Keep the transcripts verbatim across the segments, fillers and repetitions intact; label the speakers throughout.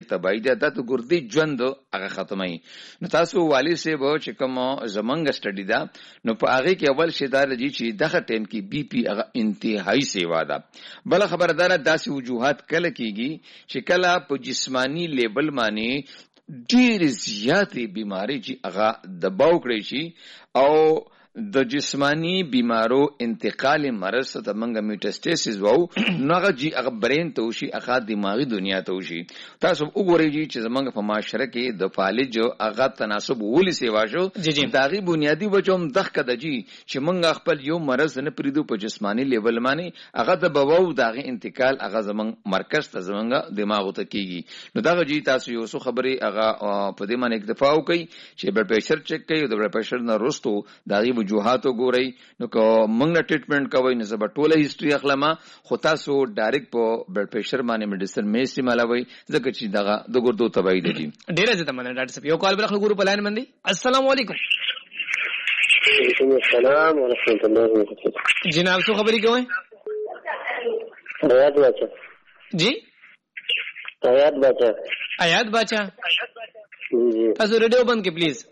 Speaker 1: تبعی ده د ګردی ژوند هغه ختمي. نو تاسو والی سه به چې کوم زمنګ سټډي ده نو په هغه کې اول شی دا لږی چې دغه ټیم کې بي پی هغه انتهایی سیوا ده. بل خبردار داسې وجوهات کله کیږي چې کله په جسمانی لیبل باندې ډیر زیاتې بیماری چې هغه دباو کړی شي او د جسمانی بیمارو انتقال مرض ته منګه میټاسټاسیس وو نوغه جی هغه برین ته وشي هغه دماغي دنیا ته وشي. تاسو وګورئ چې زمونږ په معاشره کې د فالج هغه تناسب ولې سیوا شو داغي بنیادی وجوم دغه د جی چې منګه خپل یو مرض نه پریدو په جسمانی لیول باندې هغه د بوو داغي انتقال هغه زمونږ مرکز ته زمونږ دماغ ته کیږي. نو دغه جی تاسو یو څه خبري هغه په دې باندې اکتفا وکړي چې بلډ پريشر چک کړئ او د بلډ پريشر نه رستو داغي وجوهات وګورئ. نو کو موږ نه ټریټمنټ کوي نو زبر ټوله هیستوري اخلمه خو تاسو ډایرکټ په بلډ پريشر باندې میډیسن مې استعمالوي ځکه چې دغه د ګردو تبعی دي.
Speaker 2: ډیره زه تمنه ډاکټر صاحب یو کال بل خلکو په لاین باندې. السلام علیکم.
Speaker 3: وعلیکم السلام ورحمۃ اللہ وبرکاتہ.
Speaker 2: جناب څو خبرې کوئ؟
Speaker 3: آیات بچا
Speaker 2: جی
Speaker 3: آیات بچا
Speaker 2: آیات بچا
Speaker 3: جی
Speaker 2: تاسو ریډیو بند کې پلیز.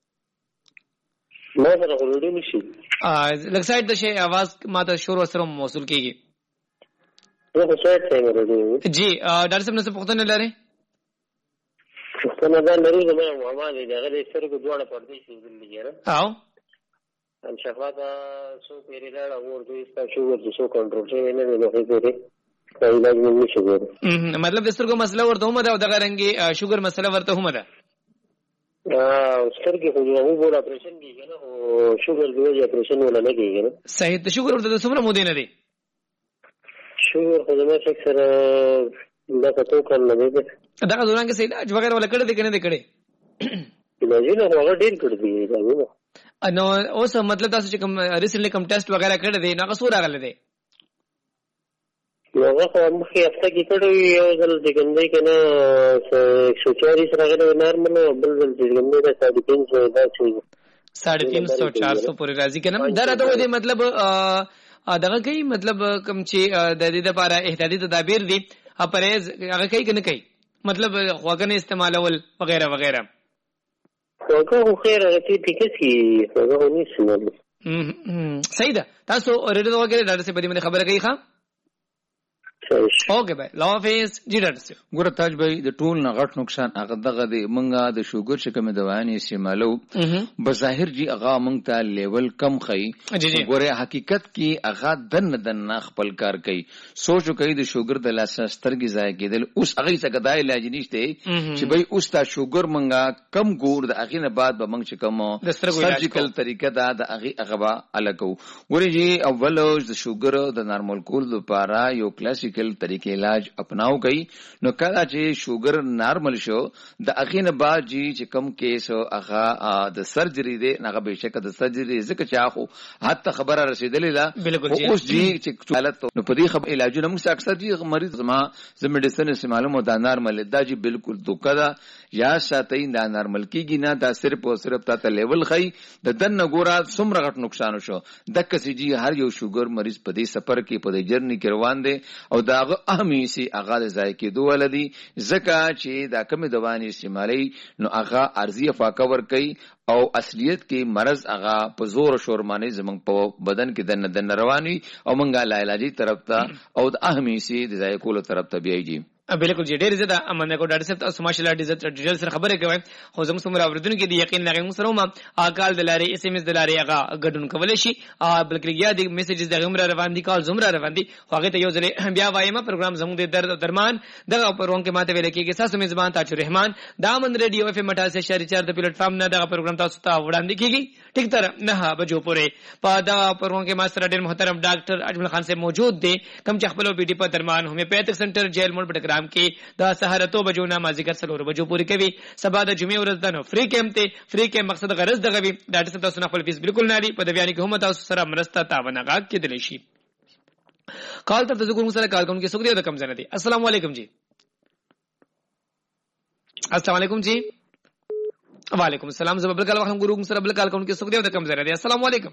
Speaker 3: ما سره ریډیو نشي
Speaker 2: ا لږ سایډ د شي आवाज ماته شور سره موصول کیږي.
Speaker 3: نو په سایډ څنګه ریډیو
Speaker 2: جی ډاکټر صاحب نو پوښتنه لري
Speaker 3: پوښتنه ده لري زما ماما دې دغه د سترګو دواړه پردې شي دلته
Speaker 2: او
Speaker 3: ان شفاعت سو پیریډ اور دوی ستاسو شوګر د سو کنټرول شي نه نه نه کوي کوي علاج نه شي ګوره
Speaker 2: مطلب د سترګو مسله ورته هم ده او دغه رنګي شوګر مسله ورته هم ده.
Speaker 3: اه سترګې خو یو بول اپریشن کیږي نه او شوګر دی اپریشن ولا نه کیږي نه.
Speaker 2: صحیح ته شوګر ورته څومره مو دی نه دی
Speaker 3: شوګر خو زما څخه سره دا څه کول نه دی
Speaker 2: دغه دوران کې علاج وغیرہ ولا کړه دې کنه دې کړه
Speaker 3: علاج نه هغه ډیر کړی دی دا
Speaker 2: نو اوس مطلب تاسو چې کوم ریسنټلی کوم ټیسټ وغیرہ کړی دی نو هغه څو راغلی دی؟
Speaker 3: هغه خو مخکې هفته کې کړی یو ځل د ګندۍ کنه ایک سو چالیس راغلی نارمل او بل ځل د ګندۍ د ساڑھے تین سو دا شي
Speaker 2: ساڑھے تین سو چار سو پورې راځي کنه دا راته دی مطلب دغه کوي مطلب کوم چې د دې لپاره احتیاطي تدابیر دي پرهیز هغه کوي کنه کوي مطلب خواګنه استعمالول وغیرہ وغیرہ
Speaker 3: هغه خیر راځي ټیکس کی هغه ونی سمول.
Speaker 2: صحیح ده تاسو ریډیو وغیرہ ډاکټر صاحب دې خبره کوي ښا اوکے بھائی الله حافظ. جی ډاکټر صاحب
Speaker 1: ګوره تاج بھائی د ټول نه غټ نقصان هغه دغه د منګه د شوګر چې کوم دوايان استعمالو بظاهر جی هغه مونږ ته لیول کم خي. ګوره حقیقت کې هغه دن دن خپل کار کوي سوچو کوي د شوګر د لاس سترګې ځای کېدل اوس هغه څه کدای علاج نشته چې بھائی اوس تا شوګر منګه کم ګور د اخر نه بعد به مونږ چې کوم سرجیکل طریقه دا د هغه هغه الګو. ګوره جی اول د شوګر د نارمل کول لپاره یو کلاسیک طریقې علاج اپناو گئی نو کله چې شوګر نارمل شو د اخینه بعد جی چې کم کیس هغه د سرجری دی هغه به شکه د سرجری ځکه چې اخو حتی خبره رسیدلې ده اوس جی چې حالت نو په دې خبر علاجونه موږ اکثر جی مریض زما زم میډیسن استعمالو مو دا نارمل ده جی بالکل دوکا ده یا ساتي دا نارمل کیږي نه دا صرف او صرف تا لیول خي د دن ګورا څومره غټ نقصان شو دک سي جی هر یو شوګر مریض په دې سفر کې په دې جرني کې روان دي او داغه اهمي سي هغه ځای کې دوه ولدي زکه چې دا کوم دواني استعمالي نو هغه ارزي فاکور کوي او اصلیت کې مرض هغه په زور شور باندې زمنګ په بدن کې دنه دنه رواني او مونږه لا علاجي طرف ته او د اهمي سي د ځای کولو طرف ته بيایي.
Speaker 2: بالکل جی ډیر زیاده امنه کو ډاکټر صاحب تاسو ماشاءالله ډیټیل سره خبره کوي خو زموږ سره اوردون کې دی یقین لرم سره ما اکال دلاري اس ام اس دلاري هغه غډون کول شي بلکې یا د میسجز د غمره روان دي کال زمره روان دي هغه ته یو ځل بیا وایما پروګرام زموږ د درد درمان دغه پروګرام کې ماته ویل کېږي تاسو میزبان تاج رحمان دامن ریډیو اف ام اٹھاسی اشاریه چار د پلیټ فارم نه دغه پروګرام تاسو ته وړاندې کیږي ټیک تر نه بجو پورې په دا پروګرام کې ماستر ډیر محترم ډاکټر اجمل خان سے موجود دي کم چې خپل بي ډي په درمان هومیوپیتھک سنټر جیل موډ پټګرام کې دا سحر تو بجو نه مازیګر سلور بجو پوری کوي سبا د جمعې ورځ دنو فری کیمپ ته فری کیمپ مقصد غرض دغه وی ډاکټر صاحب تاسو نه خپل فیس بالکل ناري په د بیان کې هم تاسو سره مرسته تاونه غاک کې دلی شي کال ته تاسو کوم سره کال کوم کې سګریو د کم زنه دي. السلام علیکم جی. السلام علیکم جی. وعلیکم السلام زبر کال وخت ګورو کوم سره بل کال کوم کې سګریو د کم زنه دي. السلام علیکم.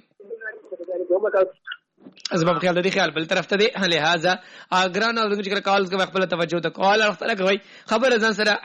Speaker 2: اسباب خیال دې خیال بل طرف ته دی لہذا اگران او چې کالز کې خپل توجه ته کال اختر کوي خبر ځان سره